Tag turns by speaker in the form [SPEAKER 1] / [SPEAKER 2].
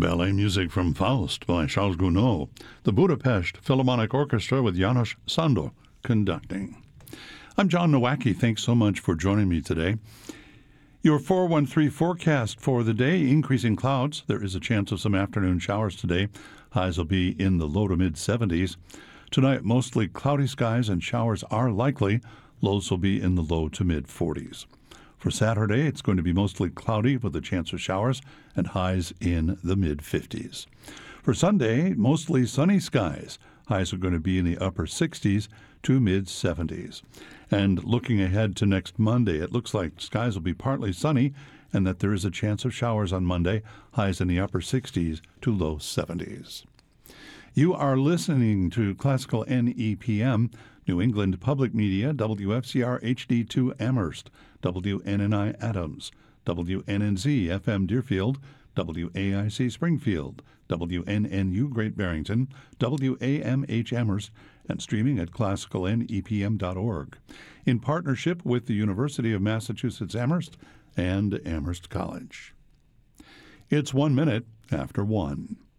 [SPEAKER 1] Ballet music from Faust by Charles Gounod. The Budapest Philharmonic Orchestra with János Sándor conducting. I'm John Nowacki. Thanks so much for joining me today. Your 413 forecast for the day, increasing clouds. There is a chance of some afternoon showers today. Highs will be in the low to mid-70s. Tonight, mostly cloudy skies and showers are likely. Lows will be in the low to mid-40s. For Saturday, it's going to be mostly cloudy with a chance of showers and highs in the mid-50s. For Sunday, mostly sunny skies. Highs are going to be in the upper 60s to mid-70s. And looking ahead to next Monday, it looks like skies will be partly sunny and that there is a chance of showers on Monday. Highs in the upper 60s to low 70s. You are listening to Classical NEPM, New England Public Media, WFCR HD2 Amherst, WNNI Adams, WNNZ FM Deerfield, WAIC Springfield, WNNU Great Barrington, WAMH Amherst, and streaming at classicalnepm.org, in partnership with the University of Massachusetts Amherst and Amherst College. It's 1 minute after 1.